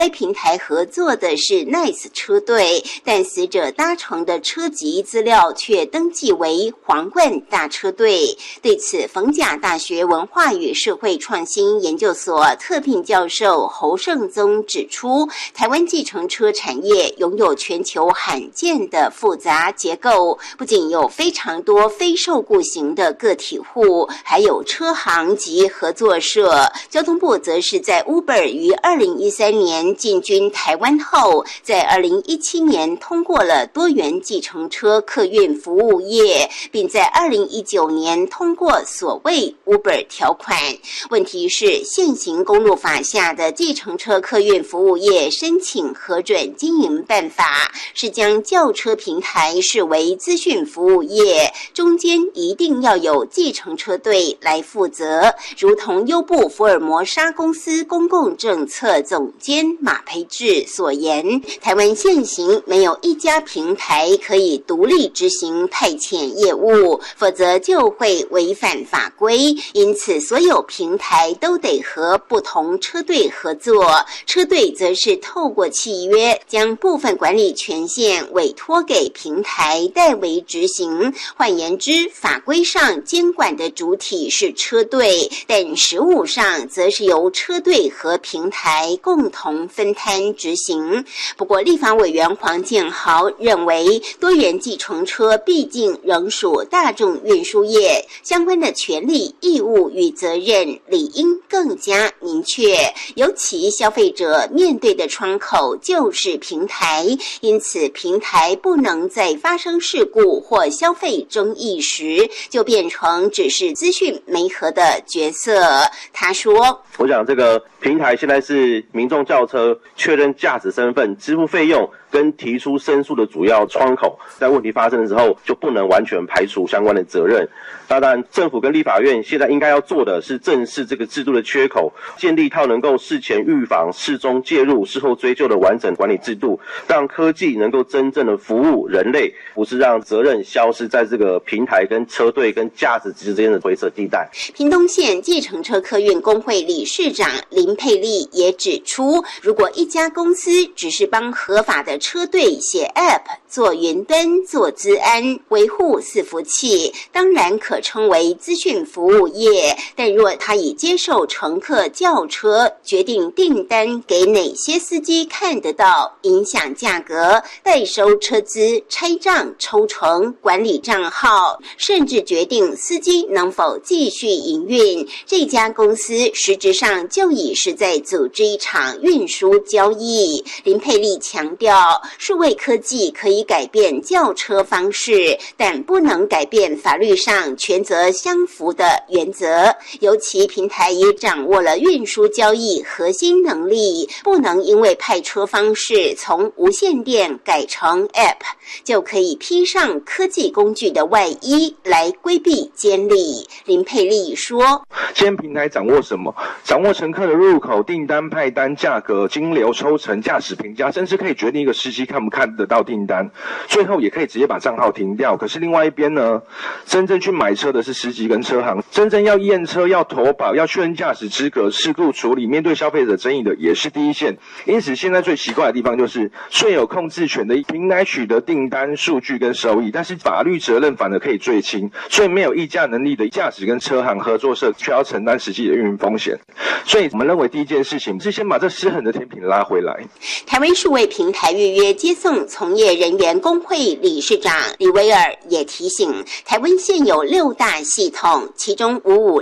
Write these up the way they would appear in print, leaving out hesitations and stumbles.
该平台合作的是 Nice 车队，但死者搭乘的车籍资料却登记为皇冠大车队。对此，逢甲大学文化与社会创新研究所特聘教授侯胜宗指出，台湾计程车产业拥有全球罕见的复杂结构，不仅有非常多非受雇型的个体户，还有车行及合作社。交通部则是在 Uber 于2013年进军台湾后，在2017年通过了多元计程车客运服务业，并在2019年通过所谓 Uber 条款。问题是，现行公路法下的计程车客运服务业申请核准经营办法，是将轿车平台视为资讯服务业，中间一定要有计程车队来负责，如同优步福尔摩沙公司公共政策总监马培智所言，台湾现行没有一家平台可以独立执行派遣业务，否则就会违反法规。因此，所有平台都得和不同车队合作，车队则是透过契约将部分管理权限委托给平台代为执行。换言之，法规上监管的主体是车队，但实务上则是由车队和平台共同分摊执行。不过，立法委员黄建豪认为，多元计程车毕竟仍属大众运输业，相关的权利、义务与责任理应更加明确。尤其消费者面对的窗口就是平台，因此平台不能在发生事故或消费争议时，就变成只是资讯媒合的角色。他说：“ 我想这个平台现在是民众叫车、确认驾驶身份、支付费用跟提出申诉的主要窗口，在问题发生的时候，就不能完全排除相关的责任。当然，政府跟立法院现在应该要做的是正视这个制度的缺口，建立一套能够事前预防、事中介入、事后追究的完整管理制度，让科技能够真正的服务人类，不是让责任消失在这个平台跟车队跟驾驶之间的灰色地带。” 屏东县计程车客运工会理事长林佩丽也指出，如果一家公司只是帮合法的车队写 App、做云端、做资安、维护伺服器，当然可称为资讯服务业。但若他以接受乘客叫车、决定订单给哪些司机看得到、影响价格、代收车资、拆账、抽成、管理账号，甚至决定司机能否继续营运，这家公司实质上就已是在组织一场运输交易。林佩丽强调，数位科技可以改变叫车方式，但不能改变法律上权责相符的原则。尤其平台也掌握了运输交易核心能力，不能因为派车方式从无线电改成 App， 就可以披上科技工具的外衣来规避监理。林佩丽说：“ 今天平台掌握什么？掌握乘客的入口、订单、派单、价格、金流、抽成、驾驶评价，甚至可以决定一个司机看不看得到订单，最后也可以直接把账号停掉。可是另外一边呢，真正去买车的是司机跟车行，真正要验车、要投保、要确认驾驶资格、事故处理、面对消费者争议的也是第一线。因此，现在最奇怪的地方就是，虽有控制权的平台取得订单、数据跟收益，但是法律责任反而可以最轻，所以没有议价能力的驾驶跟车行合作社却要承担实际的运营风险。所以我们认为第一件事情是先把这失衡的天平拉回来。” 台湾数位平台预约接送从业人员工会理事长李威尔也提醒，台湾现有6大系统，其中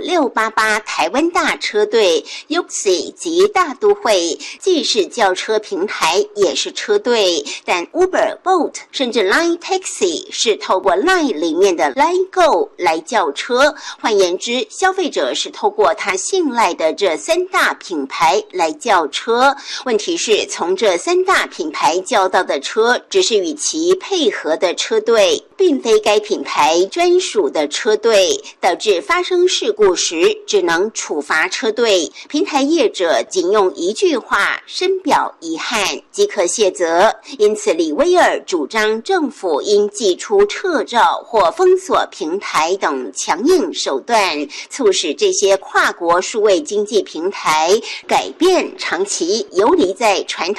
55688台湾大车队、Yuxi 及大都会既是轿车平台也是车队，但 Uber、Bolt 甚至 Line Taxi 是透过 Line 里面的 Line Go 来叫车。换言之，消费者是透过他信赖的这3大品牌来叫车。问题是，从这3大品牌叫到的车只是与其期配合的车队，并非该品牌专属的车队，导致发生事故时只能处罚车队，平台业者仅用一句话深表遗憾即可卸责。因此李威尔主张政府应祭出撤照或封锁平台等强硬手段，促使这些跨国数位经济平台改变长期游离在传统